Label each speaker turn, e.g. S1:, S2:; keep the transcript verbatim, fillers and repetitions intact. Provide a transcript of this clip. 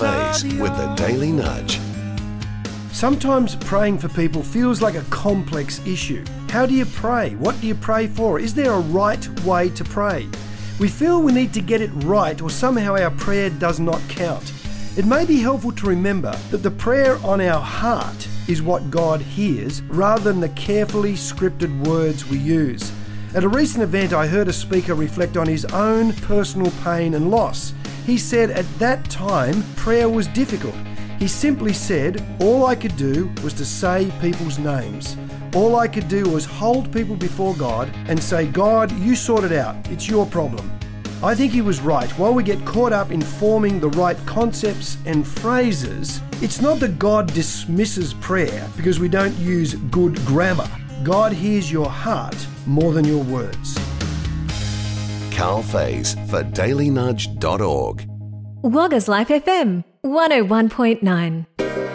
S1: Faze with the Daily Nudge.
S2: Sometimes praying for people feels like a complex issue. How do you pray? What do you pray for? Is there a right way to pray? We feel we need to get it right or somehow our prayer does not count. It may be helpful to remember that the prayer on our heart is what God hears rather than the carefully scripted words we use. At a recent event, I heard a speaker reflect on his own personal pain and loss. He said at that time, prayer was difficult. He simply said, all I could do was to say people's names. All I could do was hold people before God and say, God, you sort it out. It's your problem. I think he was right. While we get caught up in forming the right concepts and phrases, it's not that God dismisses prayer because we don't use good grammar. God hears your heart more than your words.
S1: Carl Faze for daily nudge dot org.
S3: Wagga's Life F M, one oh one point nine.